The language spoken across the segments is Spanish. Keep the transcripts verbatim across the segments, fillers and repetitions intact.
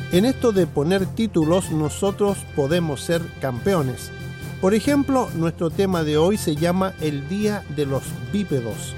En esto de poner títulos, nosotros podemos ser campeones. Por ejemplo, nuestro tema de hoy se llama El Día de los Bípedos.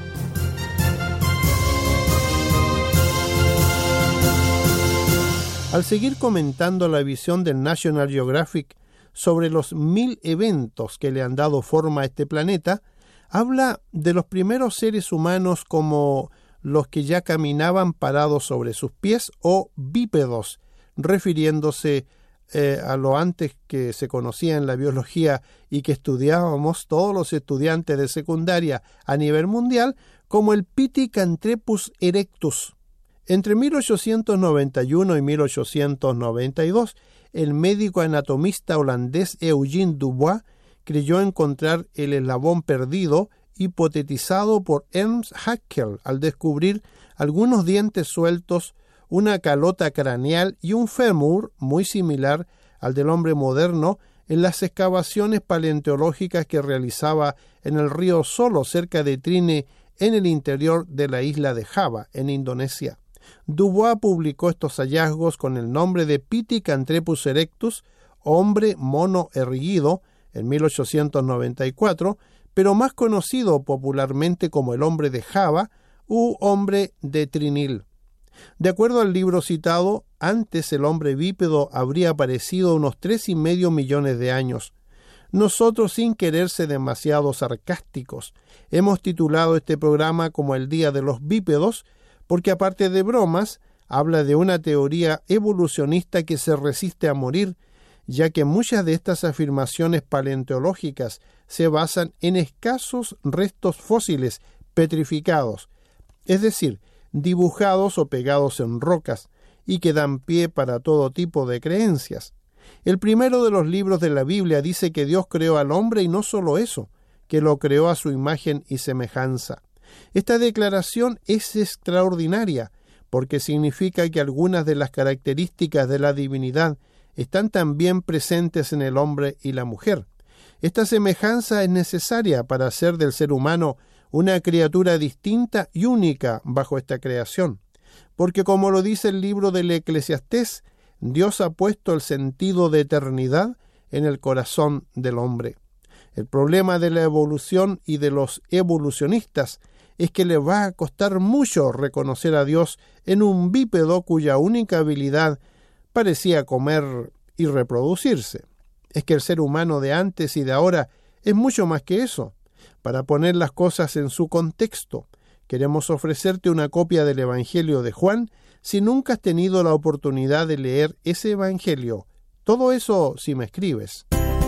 Al seguir comentando la visión del National Geographic sobre los mil eventos que le han dado forma a este planeta, habla de los primeros seres humanos como los que ya caminaban parados sobre sus pies o bípedos, refiriéndose eh, a lo antes que se conocía en la biología y que estudiábamos todos los estudiantes de secundaria a nivel mundial como el Pithecanthropus erectus. Entre mil ochocientos noventa y uno y mil ochocientos noventa y dos, el médico anatomista holandés Eugene Dubois creyó encontrar el eslabón perdido hipotetizado por Ernst Haeckel al descubrir algunos dientes sueltos, una calota craneal y un fémur muy similar al del hombre moderno en las excavaciones paleontológicas que realizaba en el río Solo, cerca de Trine, en el interior de la isla de Java, en Indonesia. Dubois publicó estos hallazgos con el nombre de Pithecanthropus erectus, hombre mono erguido, en mil ochocientos noventa y cuatro, pero más conocido popularmente como el hombre de Java u hombre de Trinil. De acuerdo al libro citado, antes el hombre bípedo habría aparecido unos tres y medio millones de años. Nosotros, sin querer ser demasiado sarcásticos, hemos titulado este programa como el Día de los Bípedos, porque aparte de bromas, habla de una teoría evolucionista que se resiste a morir, ya que muchas de estas afirmaciones paleontológicas se basan en escasos restos fósiles petrificados, es decir, dibujados o pegados en rocas, y que dan pie para todo tipo de creencias. El primero de los libros de la Biblia dice que Dios creó al hombre y no solo eso, que lo creó a su imagen y semejanza. Esta declaración es extraordinaria porque significa que algunas de las características de la divinidad están también presentes en el hombre y la mujer. Esta semejanza es necesaria para hacer del ser humano una criatura distinta y única bajo esta creación, porque como lo dice el libro del Eclesiastés, Dios ha puesto el sentido de eternidad en el corazón del hombre. El problema de la evolución y de los evolucionistas es que le va a costar mucho reconocer a Dios en un bípedo cuya única habilidad parecía comer y reproducirse. Es que el ser humano de antes y de ahora es mucho más que eso. Para poner las cosas en su contexto, queremos ofrecerte una copia del Evangelio de Juan si nunca has tenido la oportunidad de leer ese Evangelio. Todo eso si me escribes.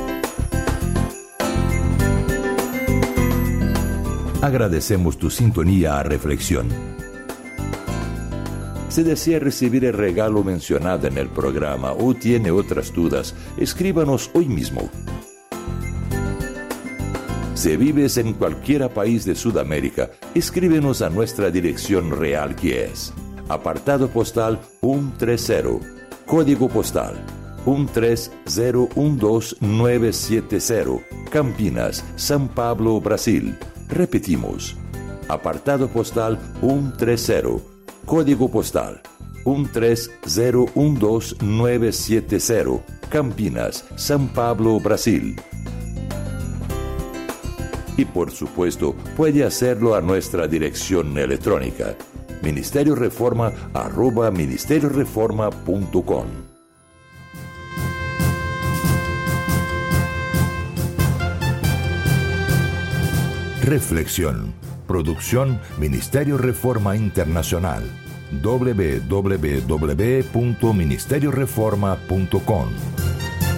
Agradecemos tu sintonía a Reflexión. Si desea recibir el regalo mencionado en el programa o tiene otras dudas, escríbanos hoy mismo. Si vives en cualquier país de Sudamérica, escríbenos a nuestra dirección real, que es apartado postal ciento treinta, código postal uno tres cero uno dos nueve siete cero, Campinas, São Paulo, Brasil. Repetimos, apartado postal ciento treinta, código postal uno tres cero uno dos nueve siete cero, Campinas, São Paulo, Brasil. Y por supuesto, puede hacerlo a nuestra dirección electrónica, ministerio reforma arroba ministerio reforma punto com. Reflexión. Producción Ministerio Reforma Internacional. doble u doble u doble u punto ministerio reforma punto com